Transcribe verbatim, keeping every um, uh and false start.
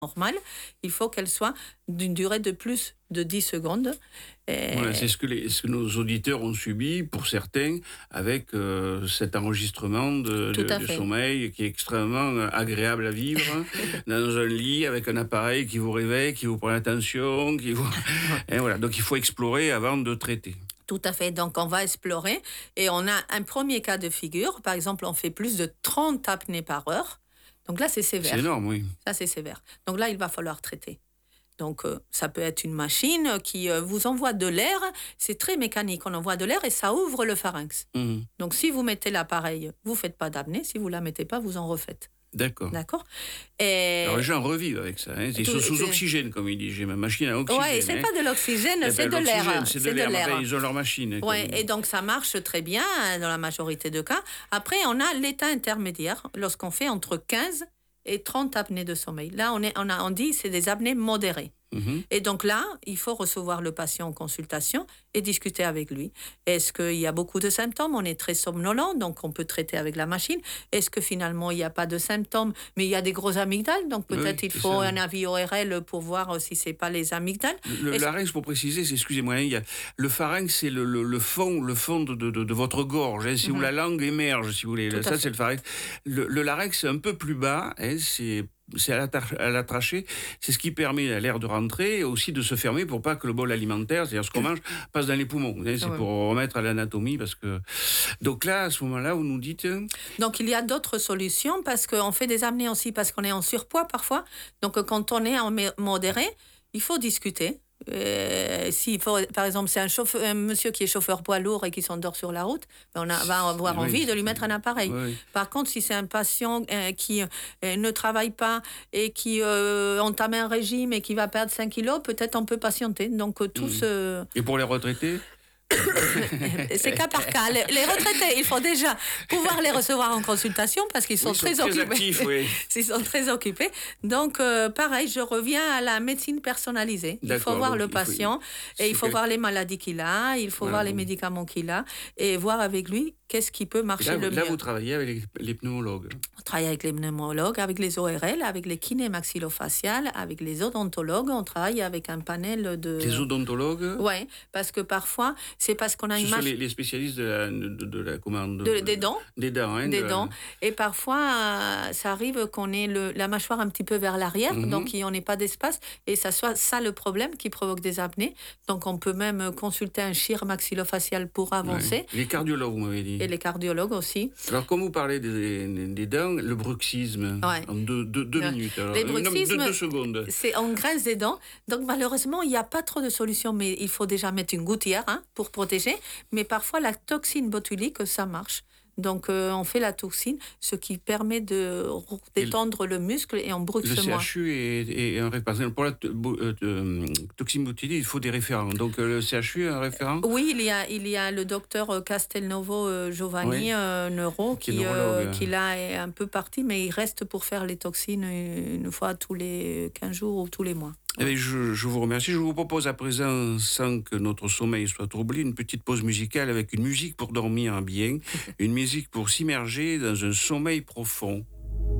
normale, il faut qu'elle soit d'une durée de plus de dix secondes. Et... Voilà, c'est ce que, les, ce que nos auditeurs ont subi, pour certains, avec euh, cet enregistrement de, de, de sommeil qui est extrêmement agréable à vivre, dans un lit, avec un appareil qui vous réveille, qui vous prend l'attention. Qui vous... Et voilà. Donc il faut explorer avant de traiter. Tout à fait. Donc, on va explorer et on a un premier cas de figure. Par exemple, on fait plus de trente apnées par heure. Donc là, c'est sévère. C'est énorme, oui. Ça, c'est sévère. Donc là, il va falloir traiter. Donc, euh, ça peut être une machine qui euh, vous envoie de l'air. C'est très mécanique. On envoie de l'air et ça ouvre le pharynx. Mmh. Donc, si vous mettez l'appareil, vous ne faites pas d'apnée. Si vous ne la mettez pas, vous en refaites. D'accord. D'accord. Et... Alors les gens revivent avec ça. Hein. Ils sont sous c'est... oxygène, comme il dit. J'ai ma machine à oxygène. Oui, c'est hein. pas de l'oxygène, eh c'est, ben, de l'air. c'est, c'est de l'air. C'est de l'air. Enfin, ils ont leur machine. Oui, et donc ça marche très bien dans la majorité de cas. Après, on a l'état intermédiaire lorsqu'on fait entre quinze et trente apnées de sommeil. Là, on, est, on, a, on dit c'est des apnées modérées. Mmh. Et donc là, il faut recevoir le patient en consultation et discuter avec lui. Est-ce qu'il y a beaucoup de symptômes? On est très somnolent, donc on peut traiter avec la machine. Est-ce que finalement, il n'y a pas de symptômes, mais il y a des gros amygdales? Donc peut-être oui, il faut ça. un avis O R L pour voir si ce n'est pas les amygdales. Le, le larynx, pour préciser, c'est, excusez-moi, hein, il y a, le pharynx, c'est le, le, le fond, le fond de, de, de votre gorge, hein, c'est mmh. où la langue émerge, si vous voulez. Tout ça, c'est le pharynx. Le, le larynx, c'est un peu plus bas, hein, c'est... c'est à la, tra- à la trachée, c'est ce qui permet à l'air de rentrer et aussi de se fermer pour pas que le bol alimentaire, c'est-à-dire ce qu'on mange, passe dans les poumons. C'est ouais. pour remettre à l'anatomie parce que... Donc là, à ce moment-là, vous nous dites... Donc il y a d'autres solutions parce qu'on fait des apnées aussi parce qu'on est en surpoids parfois. Donc quand on est en modéré, il faut discuter. Euh, si faut, par exemple c'est un, chauffeur, un monsieur qui est chauffeur poids lourd et qui s'endort sur la route, on a, va avoir oui, envie de lui mettre un appareil. Oui. Par contre, si c'est un patient euh, qui euh, ne travaille pas et qui euh, entame un régime et qui va perdre cinq kilos, peut-être on peut patienter. Donc euh, tout mmh. ce... Et pour les retraités? C'est cas par cas. Les, les retraités, il faut déjà pouvoir les recevoir en consultation parce qu'ils sont, oui, très, sont très occupés. Actifs, oui. Ils sont très occupés. Donc, euh, pareil, je reviens à la médecine personnalisée. Il D'accord, faut voir le il patient faut... et il faut quel... voir les maladies qu'il a, il faut voilà, voir les bon. médicaments qu'il a et voir avec lui qu'est-ce qui peut marcher là, le là, mieux. Vous travaillez avec les, les pneumologues. On travaille avec les pneumologues, avec les O R L, avec les kinés maxillofaciales, avec les odontologues. On travaille avec un panel de... Les odontologues? Oui, parce que parfois, c'est parce qu'on a Ce une... sont les, les spécialistes de la, de, de la commande... De, des dents. Des dents, hein. Des de dents. La... Et parfois, euh, ça arrive qu'on ait le, la mâchoire un petit peu vers l'arrière, mm-hmm. donc on n'ait pas d'espace, et ça soit ça le problème qui provoque des apnées. Donc on peut même consulter un chir maxillofacial pour avancer. Ouais. Les cardiologues, vous m'avez dit. Et les cardiologues aussi. Alors, comme vous parlez des, des dents, le bruxisme, ouais. en deux, deux, deux ouais. minutes. Alors, les bruxismes, deux, deux secondes. C'est on graisse des dents. Donc malheureusement, il n'y a pas trop de solutions, mais il faut déjà mettre une gouttière hein, pour protéger. Mais parfois, la toxine botulique, ça marche. Donc, euh, on fait la toxine, ce qui permet de détendre le, le muscle et on bruxe moins. moins. Le C H U est, est un référent. Pour la t- euh, euh, toxine botulique, il faut des référents. Donc, euh, le C H U est un référent? Oui, il y a, il y a le docteur Castelnovo euh, Giovanni, oui. euh, neuro, qui, qui, euh, qui là est un peu parti, mais il reste pour faire les toxines une fois tous les quinze jours ou tous les mois. Eh bien, je, je vous remercie. Je vous propose à présent, sans que notre sommeil soit troublé, une petite pause musicale avec une musique pour dormir bien, une musique pour s'immerger dans un sommeil profond.